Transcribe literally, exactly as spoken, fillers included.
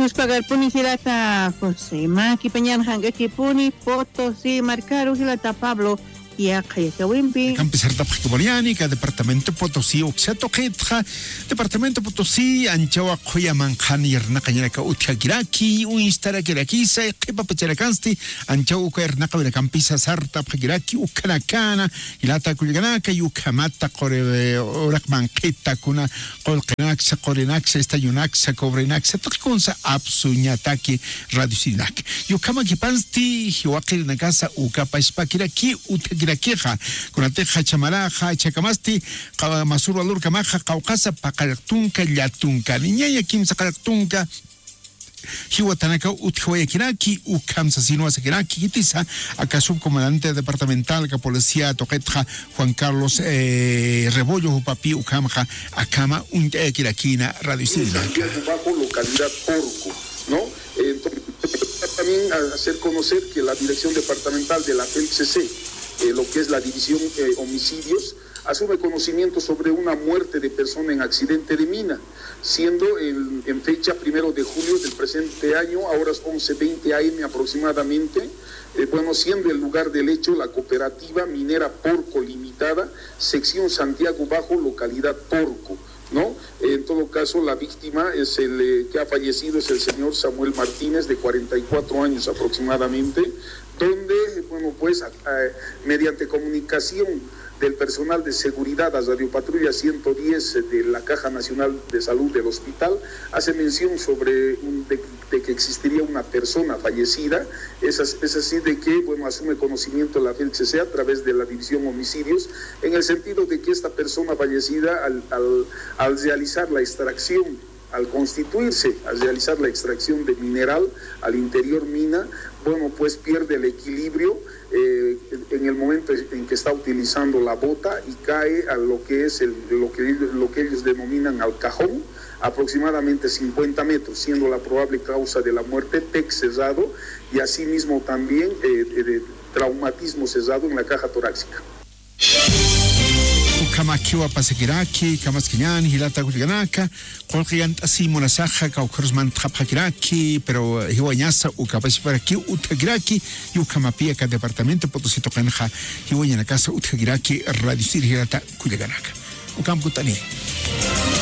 Nos pagar puni hilata José Maki Peñan Hanga Kipuni, Potosí, Marcaro Hilata Pablo. Ya kaya wimpi. Campesar tapakiboriani ka departamento Potosí oxato ketja departamento Potosí anchawa koya manjanir na kanya ka utagiraki u instara kiraki sa kipa pacharakansti anchawa ko erna ka campisa sarta pagiraki u kanakana ilata kuliganaka yu kamata kore orak manqueta kuna kolkenaxa korenaxa esta yunaxa kobrenaxa tokonsa absuñataki radiosilak yu kama kipansti hiwakir na casa u kapaspakiraki utagiraki queja con la teja chamaraja chacamasti masur valor camaja caucasa pacartunca yatunca niña y aquí sacartunca Hiwatanaka Utjoyakiraki Ukamsa Sinuasakiraki Kitisa acá subcomandante departamental que policía toquetja Juan Carlos eh, Rebollo Papi Ukamja Akama Untekirakina Radio Civil bajo localidad Porco, ¿no? Entonces, también hacer conocer que la dirección departamental de la F E L C C Eh, lo que es la división eh, homicidios, asume conocimiento sobre una muerte de persona en accidente de mina, siendo en, en fecha primero de julio del presente año, a horas once veinte a eme aproximadamente, eh, bueno, siendo el lugar del hecho la cooperativa minera Porco Limitada, sección Santiago Bajo, localidad Porco, ¿no? En todo caso, la víctima es el eh, que ha fallecido es el señor Samuel Martínez, de cuarenta y cuatro años aproximadamente, donde, bueno, pues, eh, mediante comunicación del personal de seguridad a Radio Patrulla ciento diez de la Caja Nacional de Salud del hospital, hace mención sobre un, de, de que existiría una persona fallecida. Es, es así de que, bueno, asume conocimiento la F E L C C a través de la división homicidios, en el sentido de que esta persona fallecida, al, al, al realizar la extracción, al constituirse, al realizar la extracción de mineral al interior mina, bueno, pues pierde el equilibrio eh, en el momento en que está utilizando la bota y cae a lo que es el, lo que, lo que ellos denominan al cajón, aproximadamente cincuenta metros, siendo la probable causa de la muerte P E C cerrado y asimismo también eh, de traumatismo cerrado en la caja torácica. Kama kiwa pasakiraki, kama skinyan, hilata kuliganaka, kolkigan así monasaja, kaukersman trapakiraki, pero hiwanyasa ukapasiparaki utagiraki, yukama pia ka departamento Potosí tokenja, hiwanyana casa utagiraki, radio sir hilata kuliganaka. Ukam kutani.